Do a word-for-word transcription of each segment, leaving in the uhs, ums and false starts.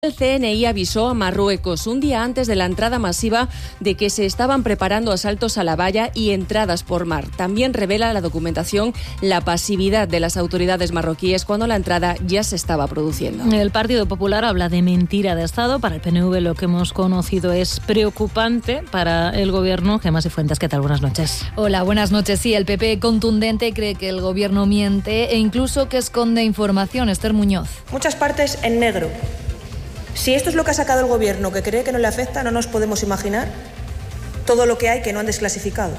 El C N I avisó a Marruecos un día antes de la entrada masiva de que se estaban preparando asaltos a la valla y entradas por mar. También revela la documentación la pasividad de las autoridades marroquíes cuando la entrada ya se estaba produciendo. El Partido Popular habla de mentira de Estado. Para el P N V lo que hemos conocido es preocupante para el Gobierno. Gemma Sifuentes, ¿qué tal? Buenas noches. Hola, buenas noches. Sí, el P P contundente cree que el Gobierno miente e incluso que esconde información. Esther Muñoz. Muchas partes en negro. Si esto es lo que ha sacado el Gobierno, que cree que no le afecta, no nos podemos imaginar todo lo que hay que no han desclasificado.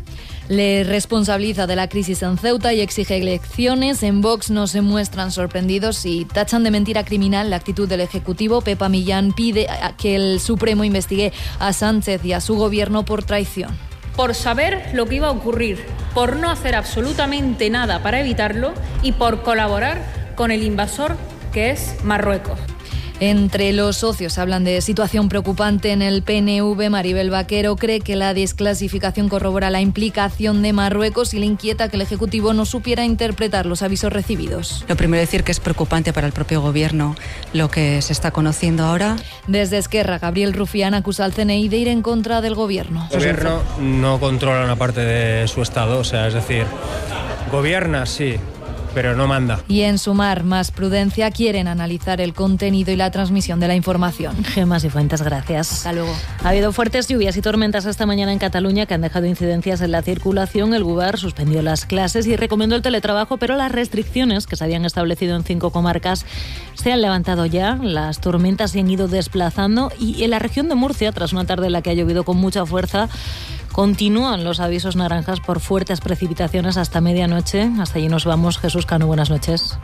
Le responsabiliza de la crisis en Ceuta y exige elecciones. En Vox no se muestran sorprendidos y tachan de mentira criminal la actitud del Ejecutivo. Pepa Millán pide que el Supremo investigue a Sánchez y a su Gobierno por traición. Por saber lo que iba a ocurrir, por no hacer absolutamente nada para evitarlo y por colaborar con el invasor que es Marruecos. Entre los socios hablan de situación preocupante en el P N V. Maribel Vaquero cree que la desclasificación corrobora la implicación de Marruecos y le inquieta que el Ejecutivo no supiera interpretar los avisos recibidos. Lo primero decir que es preocupante para el propio Gobierno lo que se está conociendo ahora. Desde Esquerra, Gabriel Rufián acusa al C N I de ir en contra del Gobierno. El Gobierno no controla una parte de su Estado, o sea, es decir, gobierna, sí, pero no manda. Y en Sumar, más prudencia, quieren analizar el contenido y la transmisión de la información. Gemma Sifuentes, gracias. Hasta luego. Ha habido fuertes lluvias y tormentas esta mañana en Cataluña que han dejado incidencias en la circulación. El Govern suspendió las clases y recomendó el teletrabajo, pero las restricciones que se habían establecido en cinco comarcas se han levantado ya. Las tormentas se han ido desplazando y en la región de Murcia, tras una tarde en la que ha llovido con mucha fuerza, continúan los avisos naranjas por fuertes precipitaciones hasta medianoche. Hasta allí nos vamos. Jesús Cano, buenas noches.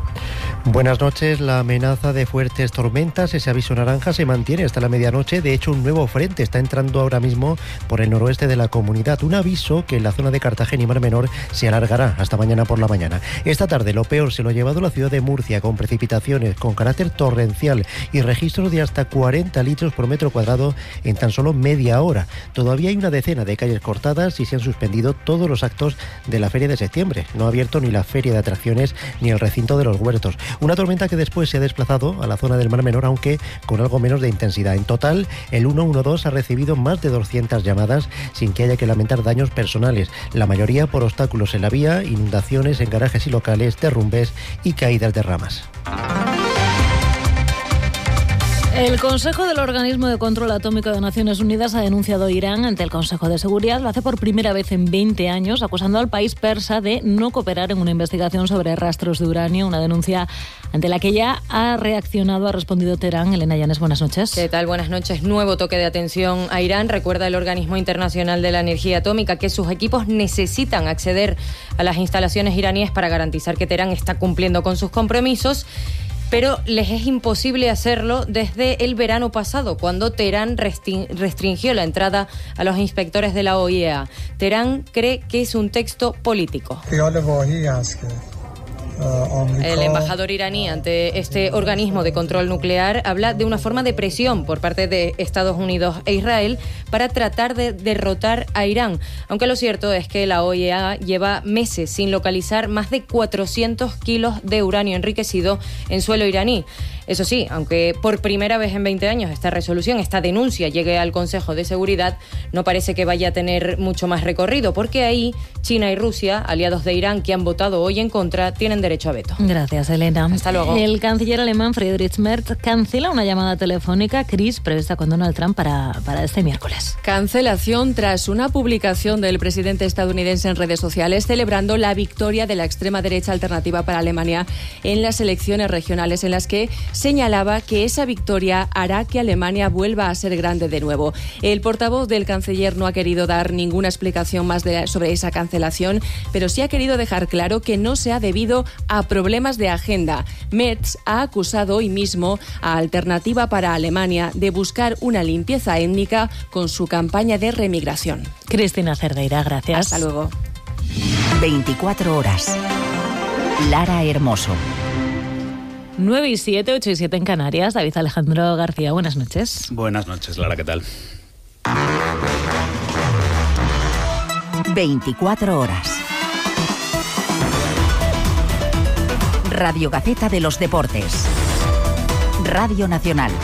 Buenas noches. La amenaza de fuertes tormentas, ese aviso naranja, se mantiene hasta la medianoche. De hecho, un nuevo frente está entrando ahora mismo por el noroeste de la comunidad. Un aviso que en la zona de Cartagena y Mar Menor se alargará hasta mañana por la mañana. Esta tarde lo peor se lo ha llevado la ciudad de Murcia, con precipitaciones con carácter torrencial y registros de hasta cuarenta litros por metro cuadrado en tan solo media hora. Todavía hay una decena de calles cortadas y se han suspendido todos los actos de la feria de septiembre. No ha abierto ni la feria de atracciones ni el recinto de los huertos. Una tormenta que después se ha desplazado a la zona del Mar Menor, aunque con algo menos de intensidad. En total, el ciento doce ha recibido más de doscientas llamadas sin que haya que lamentar daños personales, la mayoría por obstáculos en la vía, inundaciones en garajes y locales, derrumbes y caídas de ramas. El Consejo del Organismo de Control Atómico de Naciones Unidas ha denunciado a Irán ante el Consejo de Seguridad. Lo hace por primera vez en veinte años, acusando al país persa de no cooperar en una investigación sobre rastros de uranio, una denuncia ante la que ya ha reaccionado, ha respondido Teherán. Elena Llanes, buenas noches. ¿Qué tal? Buenas noches. Nuevo toque de atención a Irán. Recuerda el Organismo Internacional de la Energía Atómica que sus equipos necesitan acceder a las instalaciones iraníes para garantizar que Teherán está cumpliendo con sus compromisos, pero les es imposible hacerlo desde el verano pasado, cuando Teherán restringió la entrada a los inspectores de la O I E A. Teherán cree que es un texto político. El embajador iraní ante este organismo de control nuclear habla de una forma de presión por parte de Estados Unidos e Israel para tratar de derrotar a Irán, aunque lo cierto es que la O I E A lleva meses sin localizar más de cuatrocientos kilos de uranio enriquecido en suelo iraní. Eso sí, aunque por primera vez en veinte años esta resolución, esta denuncia llegue al Consejo de Seguridad, no parece que vaya a tener mucho más recorrido, porque ahí China y Rusia, aliados de Irán que han votado hoy en contra, tienen derecho a veto. Gracias, Elena. Hasta luego. El canciller alemán Friedrich Merz cancela una llamada telefónica, Cris, prevista con Donald Trump para, para este miércoles. Cancelación tras una publicación del presidente estadounidense en redes sociales celebrando la victoria de la extrema derecha alternativa para Alemania en las elecciones regionales, en las que señalaba que esa victoria hará que Alemania vuelva a ser grande de nuevo. El portavoz del canciller no ha querido dar ninguna explicación más de, sobre esa cancelación, pero sí ha querido dejar claro que no se ha debido a problemas de agenda. Merz ha acusado hoy mismo a Alternativa para Alemania de buscar una limpieza étnica con su campaña de remigración. Cristina Cerdeira, gracias. Hasta luego. veinticuatro horas. Lara Hermoso. nueve y siete, ocho y siete en Canarias. David Alejandro García, buenas noches. Buenas noches, Lara, ¿qué tal? veinticuatro horas. Radio Gaceta de los Deportes. Radio Nacional.